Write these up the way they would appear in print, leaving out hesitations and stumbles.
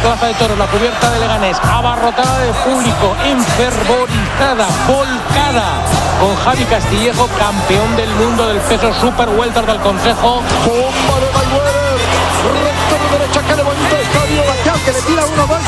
Plaza de Toros, la cubierta de Leganés, abarrotada de público, enfervorizada, volcada, con Javi Castillejo, campeón del mundo del peso super welter del Consejo. Bomba de Mayweather, recto de derecha, que le bonito estadio, Bastián, que le tira uno más.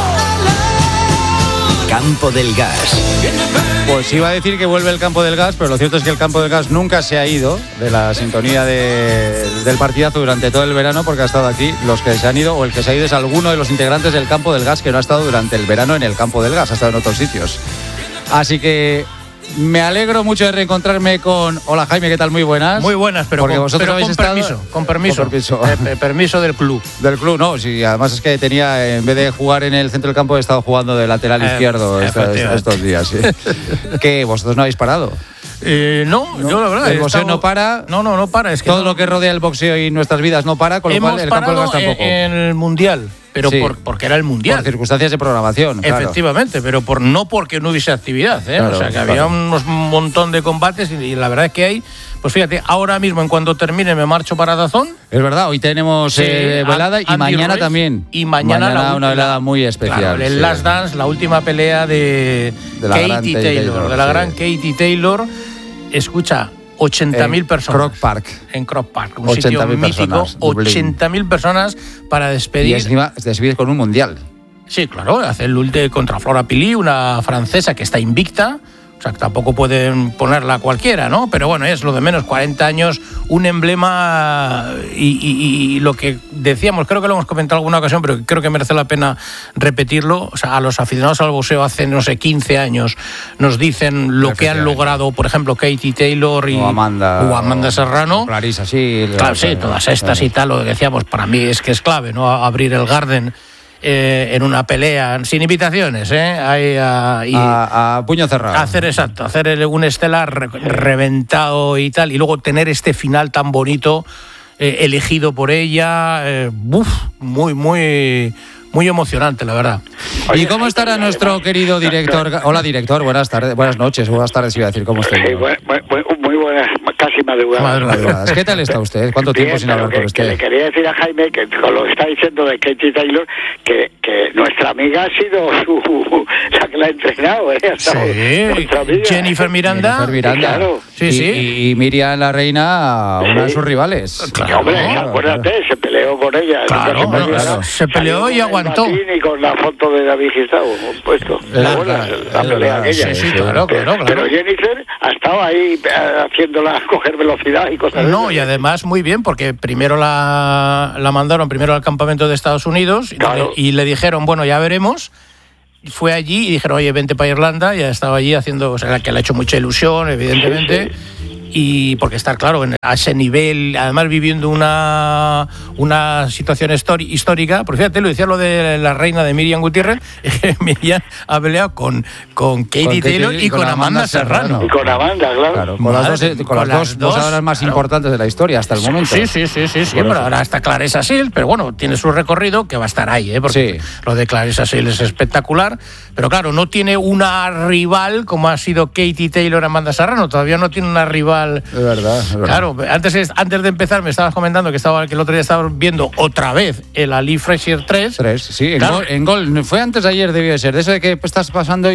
Campo del Gas. Pues iba a decir que vuelve el Campo del Gas, pero lo cierto es que el Campo del Gas nunca se ha ido de la sintonía del partidazo durante todo el verano, porque ha estado aquí. Los que se han ido, o el que se ha ido, es alguno de los integrantes del Campo del Gas que no ha estado durante el verano en el Campo del Gas, ha estado en otros sitios. Así que me alegro mucho de reencontrarme con... Hola Jaime, ¿qué tal? Muy buenas. Muy buenas, pero porque vosotros habéis estado... Con permiso. Permiso del club. Del club, no. Sí, además es que tenía, en vez de jugar en el centro del campo, he estado jugando de lateral izquierdo estos días. Sí. ¿Qué? ¿Vosotros no habéis parado? No, yo la verdad. El boxeo no para. No para. Es que todo lo que rodea el boxeo y nuestras vidas no para, con lo cual el Campo del Gas tampoco. En el Mundial. Pero sí, porque era el Mundial. Por circunstancias de programación. Efectivamente, claro. Pero no porque no hubiese actividad. Claro, o sea, que había un montón de combates y la verdad es que hay... Pues fíjate, ahora mismo, en cuanto termine, me marcho para DAZN. Es verdad, hoy tenemos velada y mañana también. Y mañana una velada muy especial. Claro, el Last Dance, la última pelea de Katie Taylor, de la gran Katie Taylor. Escucha, 80.000 personas. En Croc Park, un sitio mítico. 80.000 personas para despedir. Y encima despedir con un mundial. Sí, claro, hace el ulti contra Flora Pili, una francesa que está invicta. O sea, que tampoco pueden ponerla cualquiera, ¿no? Pero bueno, es lo de menos, 40 años, un emblema y lo que decíamos, creo que lo hemos comentado en alguna ocasión, pero creo que merece la pena repetirlo. O sea, a los aficionados al boxeo hace, no sé, 15 años nos dicen lo que han logrado, por ejemplo, Katie Taylor o Amanda Serrano. Clarissa, sí. Claro, sí, todas estas y tal, lo que decíamos, para mí es que es clave, ¿no? Abrir el Garden en una pelea sin invitaciones, a puño cerrado, hacer un estelar reventado y tal, y luego tener este final tan bonito elegido por ella, muy emocionante, la verdad. ¿Y cómo estará nuestro querido director? Hola, director, buenas noches, iba a decir, ¿cómo está? Muy buenas, casi madrugadas. ¿Qué tal está usted? ¿Cuánto tiempo sin hablar con usted? Que le quería decir a Jaime, que con lo que está diciendo de Katie Taylor, que nuestra amiga ha sido la que la ha entrenado, Sí, Jennifer Miranda. Claro. Sí. Y Miriam la Reina, una de sus rivales. Claro, hombre, acuérdate, se peleó con ella. Claro. Se peleó y aguantó. Y con la foto de David Gistavo puesto. La pelea aquella. Sí, claro. Pero Jennifer ha estado ahí haciéndola coger velocidad y cosas No, y además muy bien, porque primero la mandaron al campamento de Estados Unidos y le dijeron, bueno, ya veremos. Fue allí y dijeron, oye, vente para Irlanda, y ha estado allí haciendo, o sea, que le ha hecho mucha ilusión, evidentemente. Sí. Y porque estar, claro, a ese nivel, además viviendo una situación histórica, porque fíjate, lo decía lo de la reina de Miriam Gutiérrez, Miriam ha peleado con Katie Taylor y con Amanda Serrano. Y con Amanda, claro. Con las dos boxeadoras más importantes de la historia hasta el momento. Sí, pero ahora está Clarissa Shields, pero bueno, tiene su recorrido que va a estar ahí, porque lo de Clarissa Shields es espectacular, pero claro, no tiene una rival como ha sido Katie Taylor Amanda Serrano, todavía no tiene una rival. Es verdad. Claro, antes de empezar me estabas comentando que el otro día estaba viendo otra vez el Ali Frazier 3. Sí, claro. en gol. Fue antes de ayer, debió de ser. De eso de que estás pasando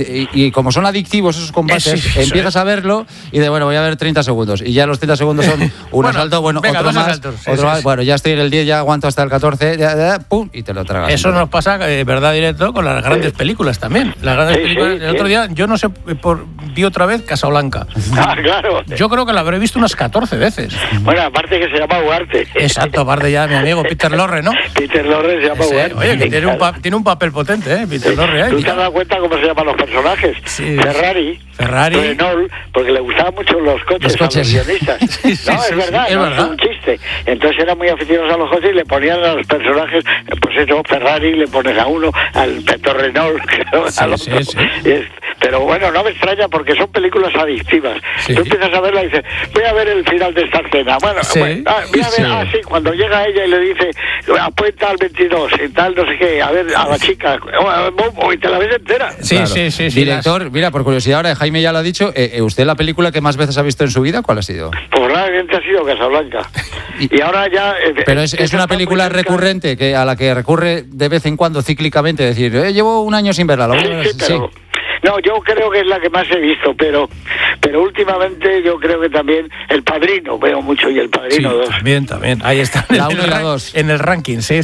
y como son adictivos esos combates, empiezas a verlo y voy a ver 30 segundos. Y ya los 30 segundos son un asalto, otro más. Bueno, ya estoy en el 10, ya aguanto hasta el 14, pum, y te lo tragas. Eso nos pasa, verdad directo, con las grandes películas también. Las grandes películas. El otro día, yo no sé, vi otra vez Casablanca. Claro. Yo creo que la habré visto unas 14 veces. Bueno, aparte que se llama Ugarte. Exacto, aparte ya mi amigo Peter Lorre, ¿no? Peter Lorre se llama Ugarte. Oye, que tiene un papel potente, Peter Lorre. ¿Tú te has dado cuenta cómo se llaman los personajes? Sí. Ferrari, Renault, porque le gustaban mucho los coches. A los guionistas. Es verdad, es un chiste. Entonces eran muy aficionados a los coches y le ponían a los personajes, pues eso, Ferrari, le pones a uno, al Peter Renault, al otro. Pero bueno, no me extraña porque son películas adictivas. Sí. Tú empiezas a verla y dices, voy a ver el final de esta escena. Bueno, Sí. voy a ver, sí, cuando llega ella y le dice, apuesta al 22 y tal, no sé qué, a ver, a la chica, y te la ves entera. Sí, Claro. sí. Director, mira, por curiosidad, ahora Jaime ya lo ha dicho, ¿usted la película que más veces ha visto en su vida, cuál ha sido? Pues realmente ha sido Casablanca. Y ahora ya... Pero es una película recurrente a la que recurre de vez en cuando cíclicamente, decir, llevo un año sin verla. Pero... No, yo creo que es la que más he visto, pero últimamente yo creo que también El Padrino, veo mucho, y El Padrino 2. También. Ahí está. La 1 y la 2. En el ranking, sí.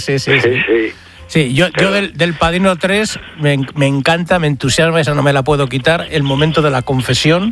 Sí, yo del Padrino 3 me encanta, me entusiasma, esa no me la puedo quitar, el momento de la confesión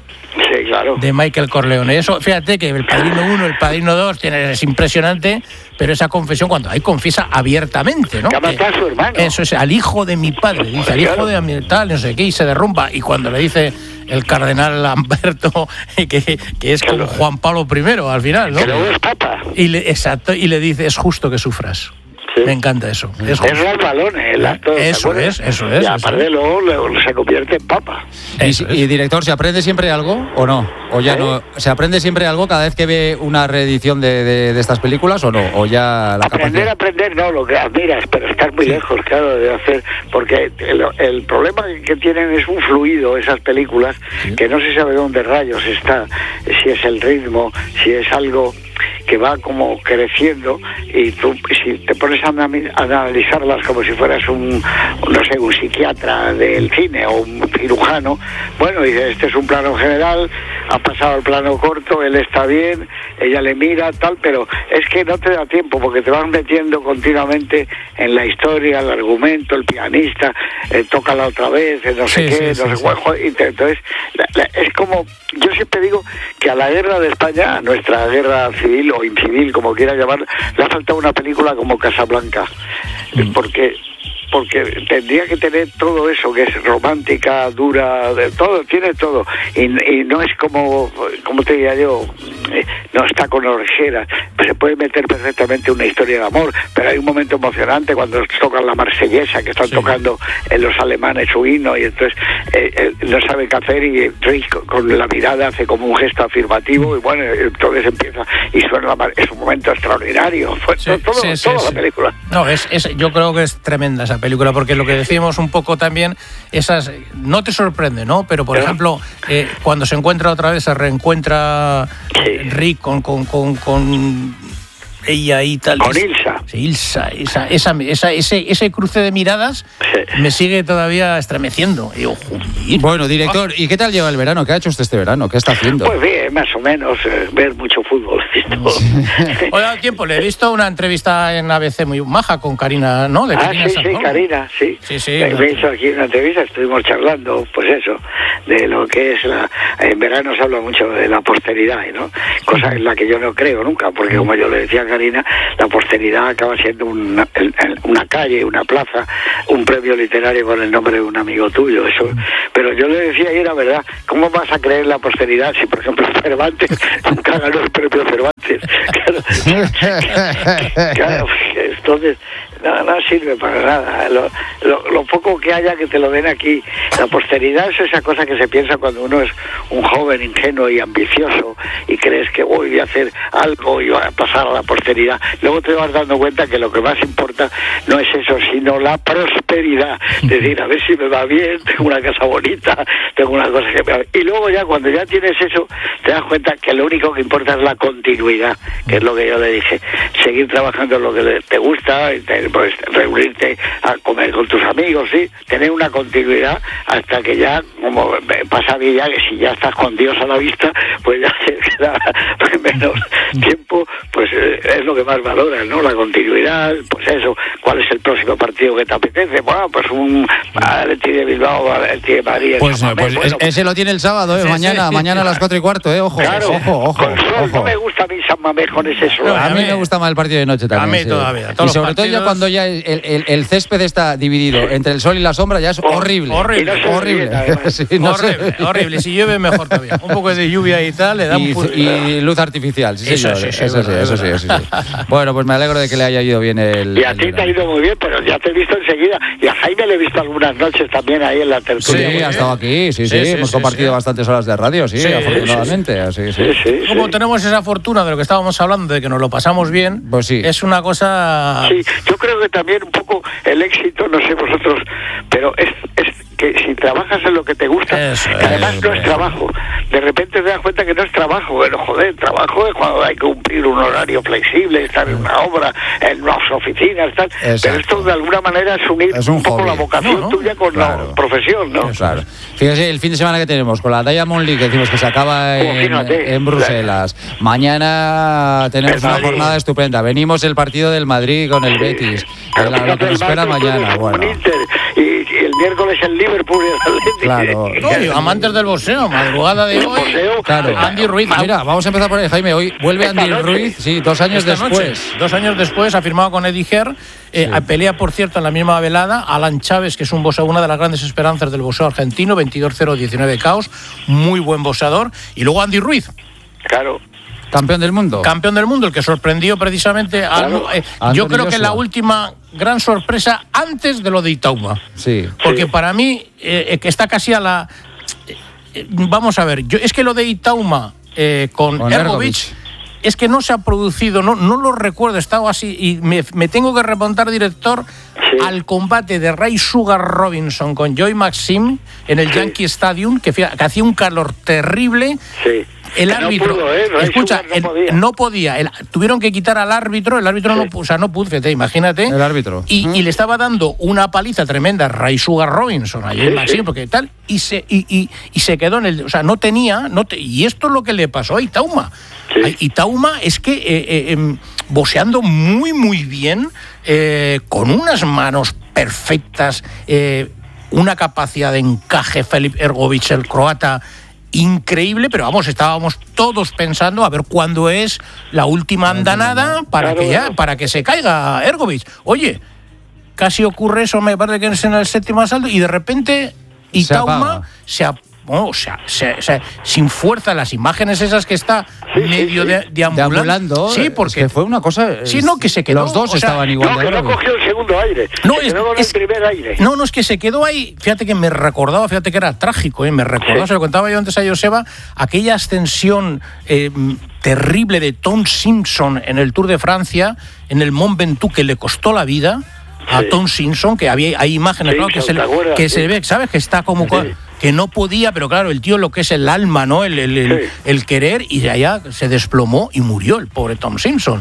de Michael Corleone. Eso, fíjate que el Padrino 1, el Padrino 2 es impresionante, pero esa confesión cuando ahí confiesa abiertamente, ¿no? Que mata a su hermano. Eso es, al hijo de mi padre, dice, al hijo de mi tal, no sé qué, y se derrumba. Y cuando le dice el cardenal Lamberto que es como Juan Pablo I al final, ¿no? Que luego es papa. Exacto, y le dice, es justo que sufras. Sí. Me encanta eso. Es Ralph Balone, el actor. Eso es. Y aparte luego se convierte en papa. Y director, ¿se aprende siempre algo o no? ¿O ya no? ¿Se aprende siempre algo cada vez que ve una reedición de estas películas o no? ¿O ya la Aprender, no, lo que admiras, pero estar muy lejos, claro, de hacer... Porque el problema que tienen es un fluido, esas películas, que no se sabe dónde rayos está, si es el ritmo, si es algo que va como creciendo, y tú, si te pones a analizarlas como si fueras un psiquiatra del cine o un cirujano, bueno, dices, este es un plano general, ha pasado al plano corto, él está bien, ella le mira, tal, pero es que no te da tiempo porque te vas metiendo continuamente en la historia, el argumento, el pianista, toca la otra vez, no sé qué, no sé cuál, entonces es como, yo siempre digo que a la guerra de España, a nuestra guerra civil o incivil, como quiera llamar, le ha faltado una película como Casablanca, porque tendría que tener todo eso, que es romántica, dura, de todo, tiene todo, y no es como te diría yo, no está con orejeras, se puede meter perfectamente una historia de amor, pero hay un momento emocionante cuando tocan la marsellesa, que están tocando los alemanes su himno, y entonces no sabe qué hacer, y Rick con la mirada hace como un gesto afirmativo, y bueno, entonces empieza, y suena es un momento extraordinario, toda la película. No, yo creo que es tremenda esa película, porque lo que decimos un poco también, esas no te sorprende, ¿no? Pero por ejemplo, cuando se encuentra otra vez, se reencuentra Rick con ella y tal. Con Ilsa. Sí, Ilsa, ese cruce de miradas me sigue todavía estremeciendo. Y digo, bueno, director, ¿y qué tal lleva el verano? ¿Qué ha hecho usted este verano? ¿Qué está haciendo? Pues bien, más o menos, ver mucho fútbol. Hoy ha dado tiempo, le he visto una entrevista en ABC muy maja con Karina, ¿no? De Karina Sanz, Karina, sí. Me hizo aquí una entrevista, estuvimos charlando, pues eso, de lo que es en verano se habla mucho de la posteridad, ¿no? Cosa en la que yo no creo nunca, porque como yo le decía a Karina, la posteridad acaba siendo una calle, una plaza, un premio literario con el nombre de un amigo tuyo, eso. Pero yo le decía, y era verdad, ¿cómo vas a creer la posteridad si, por ejemplo, Cervantes nunca ganó el premio Cervantes? Claro, entonces no sirve para nada. Lo poco que haya que te lo den aquí. La posteridad es esa cosa que se piensa cuando uno es un joven ingenuo y ambicioso y crees que voy a hacer algo y voy a pasar a la posteridad. Luego te vas dando cuenta que lo que más importa no es eso, sino la prosperidad. Es decir, a ver si me va bien, tengo una casa bonita, tengo una cosa que me va... Y luego ya cuando ya tienes eso, te das cuenta que lo único que importa es la continuidad, que es lo que yo le dije. Seguir trabajando en lo que te gusta, pues reunirte a comer con tus amigos, sí, tener una continuidad hasta que ya, como pasa a mí ya, que si ya estás con Dios a la vista, pues ya te queda menos tiempo, pues es lo que más valoras, ¿no? La continuidad, pues eso, ¿cuál es el próximo partido que te apetece? Bueno, pues un Atleti de Bilbao, Atleti de Madrid. Pues ese lo tiene el sábado, mañana a las 4:15, ojo, claro, ojo. No me gusta a mí San Mamés con ese sol. A mí me gusta más el partido de noche también. A mí todavía. los sobre todo partidos. ya cuando ya el césped está dividido entre el sol y la sombra, ya es horrible. Horrible. Y no se ve bien, además. Sí, no sé. Horrible. Si llueve, mejor todavía. Un poco de lluvia y tal, le da un Y luz artificial, sí, Eso señor. sí, Eso sí. Bueno, pues me alegro de que le haya ido bien el... Y a ti te ha ido muy bien, pero ya te he visto enseguida. Y a Jaime le he visto algunas noches también ahí en la tertulia. Sí, ha estado aquí, sí. Hemos compartido bastantes horas de radio, sí, afortunadamente. Así, sí. Como tenemos esa fortuna de lo que estábamos hablando, de que nos lo pasamos bien, Pues sí. es una cosa... Sí, yo creo que también un poco el éxito, no sé vosotros, pero es que si trabajas en lo que te gusta, Eso que además es, no es trabajo, de repente te das cuenta que no es trabajo. Bueno, joder, trabajo es cuando hay que cumplir un horario flexible, estar en una obra, en unas oficinas, tal. Exacto. Pero esto de alguna manera es unir Es un poco hobby. la vocación ¿no? tuya con Claro. la profesión, ¿no? Claro. Fíjese, el fin de semana que tenemos con la Diamond League, que decimos que se acaba Fíjate. en Bruselas. Mañana tenemos El una Madrid. jornada estupenda. Venimos el partido del Madrid con el Betis. Pero Lo que fíjate, nos el espera martes mañana. juegas con Bueno, Inter, y el miércoles el Liverpool y el Atlético. Claro. No, y amantes del boxeo, madrugada de hoy, Boxeo, claro. Andy Ruiz. Mira, vamos a empezar por ahí, Jaime. Hoy vuelve Esta Andy noche. Ruiz, sí, 2 años Esta después. noche, 2 años después, ha firmado con Eddie Hearn. Pelea, por cierto, en la misma velada Alan Chávez, que es un boxeador, una de las grandes esperanzas del boxeo argentino, 22-0, 19 KOs, muy buen boxeador. Y luego Andy Ruiz, Claro. Campeón del mundo. campeón del mundo, el que sorprendió precisamente a... Claro. yo Anthony creo que la Joshua. última gran sorpresa antes de lo de Itaúma. Sí. Porque Sí. para mí, que está casi a la... vamos a ver, es que lo de Itaúma con Con Ergovic, es que no se ha producido, no lo recuerdo, he estado así, y me tengo que remontar, director, Sí. al combate de Ray Sugar Robinson con Joy Maxim en el Sí. Yankee Stadium, que hacía un calor terrible. Sí. El Que árbitro, no pudo, Ray escucha, Sugar no podía. tuvieron que quitar al árbitro, el árbitro Sí. no pudo, fíjate, imagínate. El árbitro. Y le estaba dando una paliza tremenda a Ray Sugar Robinson, a Joy Sí, Maxim, sí. porque tal, y se quedó en el, o sea, no tenía, y esto es lo que le pasó a Itaúma. Sí. Itaúma es que boxeando muy, muy bien, con unas manos perfectas, una capacidad de encaje, Filip Ergovic, el croata, increíble, pero vamos, estábamos todos pensando a ver cuándo es la última andanada para Claro, que ya, claro. para que se caiga Ergovic. Oye, casi ocurre eso, me parece que es en el séptimo asalto, y de repente Itaúma sin fuerza, las imágenes esas que está medio Deambulando. Sí, Es porque que fue una cosa. Sí, no, que se quedó, Los dos o sea, estaban igual No, de que no graves. cogió el segundo aire. No, se quedó con es- el primer aire. No, es que se quedó ahí. Fíjate que me recordaba, fíjate que era trágico, me recordó, Sí. se lo contaba yo antes a Joseba, aquella ascensión terrible de Tom Simpson en el Tour de Francia, en el Mont Ventoux, que le costó la vida a Sí. Tom Simpson, que hay imágenes, claro, Simpson, ¿te acuerdas? que Sí. se ve, ¿sabes? Que está como... Sí. Que no podía, pero claro, el tío lo que es el alma, ¿no? Sí. El querer, y de allá se desplomó y murió el pobre Tom Simpson.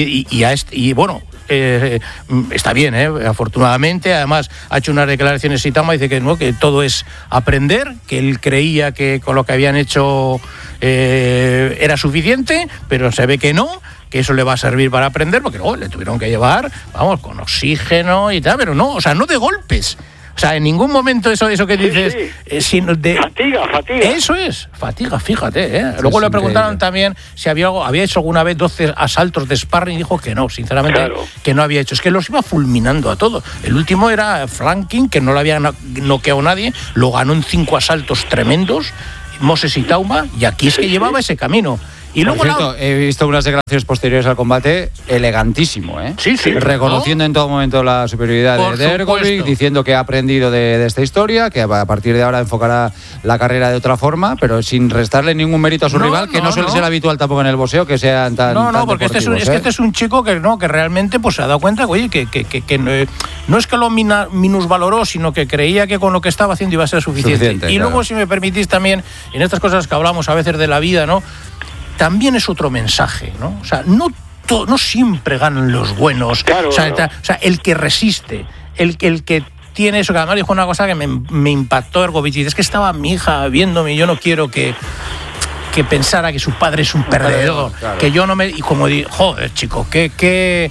Y bueno, está bien, afortunadamente. Además, ha hecho unas declaraciones Itaúma, dice que no, que todo es aprender, que él creía que con lo que habían hecho era suficiente, pero se ve que no, que eso le va a servir para aprender, porque luego le tuvieron que llevar, vamos, con oxígeno y tal, pero no, o sea, no de golpes. O sea, en ningún momento eso que dices, Sí. sino de... Fatiga. Eso es, fatiga, fíjate. Luego le preguntaron increíble. también si había hecho alguna vez 12 asaltos de sparring, y dijo que no, sinceramente, Claro. que no había hecho. Es que los iba fulminando a todos. El último era Franklin, que no lo había noqueado nadie, lo ganó en 5 asaltos tremendos, Moses Itaúma, y aquí es que llevaba ese camino. Y Por luego cierto, he visto unas declaraciones posteriores al combate, elegantísimo, ¿eh? Sí, sí. Reconociendo en todo momento la superioridad Por de Ergovic, supuesto. diciendo que ha aprendido de esta historia, que a partir de ahora enfocará la carrera de otra forma, pero sin restarle ningún mérito a su No, rival, que no no, suele no. ser habitual tampoco en el boxeo, que sean tan No, tan porque este deportivos, es que este es un chico que realmente pues se ha dado cuenta, oye, que no es que lo minusvaloró, sino que creía que con lo que estaba haciendo iba a ser suficiente. Y claro. luego, si me permitís también, en estas cosas que hablamos a veces de la vida, ¿no? También es otro mensaje, ¿no? O sea, no siempre ganan los buenos. Claro, o sea, claro. el que resiste, el que tiene eso, que además dijo una cosa que me impactó Ergovic, y es que estaba mi hija viéndome, y yo no quiero que pensara que su padre es un perdedor, claro. que yo no me... Y como digo, joder, chico, qué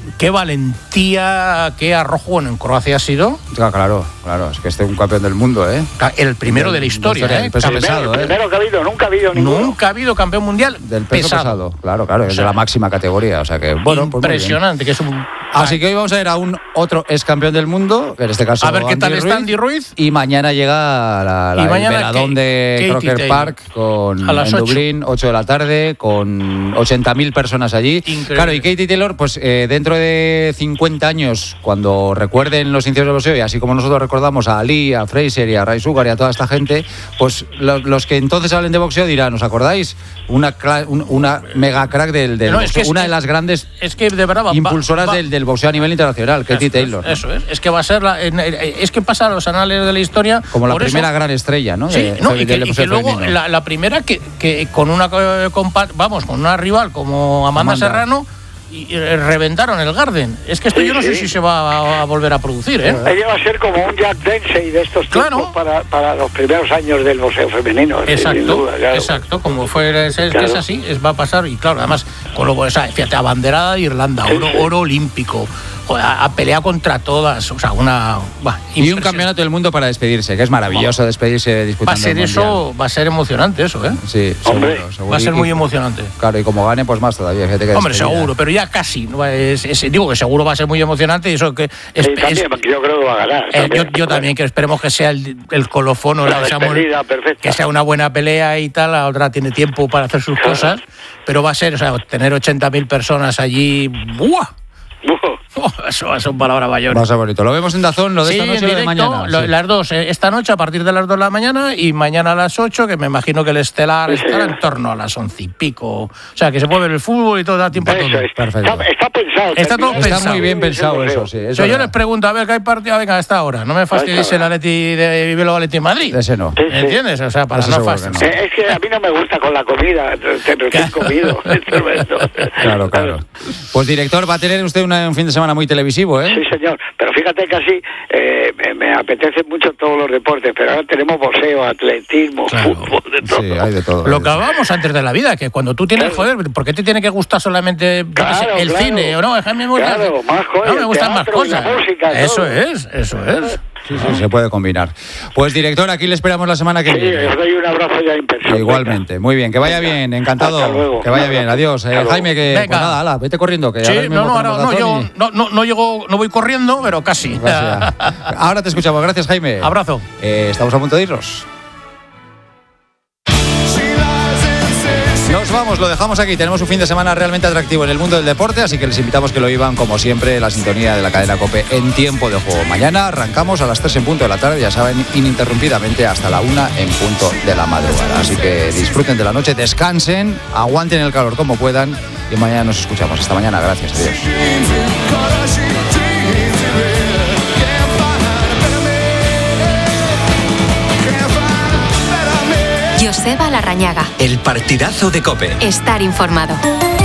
valentía, qué arrojo. Bueno, en Croacia ha sido Claro, es que este es un campeón del mundo, ¿eh? el primero de la historia, el peso pesado, ¿eh? Primero que ha habido, nunca ha habido ninguno. Nunca ha habido campeón mundial Del peso pesado, claro, es O sea, de la máxima categoría, o sea que, bueno, pues muy bien. impresionante, que es Así que hoy vamos a ver a un otro ex campeón del mundo, que en este caso a ver qué tal está Andy Ruiz. Y mañana llega el veladón de Croker Park en Dublín, 8 de la tarde, con 80.000 personas allí. Increíble. Claro, y Katie Taylor, pues dentro de 50 años, cuando recuerden los inicios del boxeo, y así como nosotros recordamos a Ali, a Fraser y a Ray Sugar y a toda esta gente, pues los que entonces hablen de boxeo dirán, ¿os acordáis? Una mega crack del boxeo, una de las grandes de verdad, impulsoras del boxeo a nivel internacional, Katie Taylor. Eso es. Es que va a ser es que pasa a los anales de la historia como la primera gran estrella, ¿no? Sí, y que luego la primera que con una rival como Amanda Serrano y reventaron el Garden. Es que esto yo no sé si se va a volver a producir, ¿eh? Ella va a ser como un Jack Dempsey de estos tiempos para los primeros años del boxeo femenino. Exacto, sin duda, claro. Exacto, como fue, que es así, va a pasar, y claro, además, con lo, fíjate, abanderada de Irlanda, oro olímpico. Ha peleado contra todas, o sea, y un campeonato del mundo para despedirse, que es maravilloso despedirse disputando. Va a ser emocionante eso, ¿eh? Sí, seguro. Va a ser muy emocionante. Claro, y como gane, pues más todavía. Hombre, seguro, pero ya casi. Digo que seguro va a ser muy emocionante y eso que... también, porque yo creo que va a ganar. Yo también, que esperemos que sea el colofón, que sea una buena pelea y tal, la otra tiene tiempo para hacer sus cosas, pero va a ser, tener 80.000 personas allí, ¡buah! Eso son palabras mayores. Va a ser bonito. Lo vemos en DAZN, lo de esta noche y lo de mañana. Las dos, esta noche a partir de las 2 de la mañana y mañana a las 8, que me imagino que el estelar estará en torno a las 11 y pico. O sea, que se puede ver el fútbol y todo, da tiempo a todo. Perfecto. Está pensado. Está todo pensado. Está muy bien pensado eso, sí. Yo les pregunto, a ver, ¿qué hay partido? Venga, a esta hora. No me fastidies el Atleti de Bilbao Atleti Madrid. Ese no. ¿Me entiendes? O sea, para no fastidiar. Es que a mí no me gusta con la comida. Recién comido. Claro. Pues, director, va a tener usted un fin de semana muy televisivo, ¿eh? Sí, señor. Pero fíjate que así me apetecen mucho todos los deportes, pero ahora tenemos boxeo, atletismo, fútbol, de todo. Sí, hay de todo. Lo que hablábamos antes de la vida, que cuando tú tienes, ¿por qué te tiene que gustar solamente el cine? ¿O no? A mí me gusta, no me gustan más cosas. Música, eso es. Sí, se puede combinar. Pues, director, aquí le esperamos la semana que viene. Os doy un abrazo ya impensable. Igualmente. Muy bien, que vaya bien, encantado. Hasta luego. Que vaya bien, adiós. Jaime, que pues nada, ala, vete corriendo. Que sí, no voy corriendo, pero casi. Ahora te escuchamos, gracias, Jaime. Abrazo. Estamos a punto de irnos. Nos vamos, lo dejamos aquí. Tenemos un fin de semana realmente atractivo en el mundo del deporte, así que les invitamos que lo vivan, como siempre, la sintonía de la cadena COPE en tiempo de juego. Mañana arrancamos a las 3 en punto de la tarde, ya saben, ininterrumpidamente hasta la 1 en punto de la madrugada. Así que disfruten de la noche, descansen, aguanten el calor como puedan y mañana nos escuchamos. Hasta mañana, gracias, adiós. Joseba Larrañaga. El partidazo de COPE. Estar informado.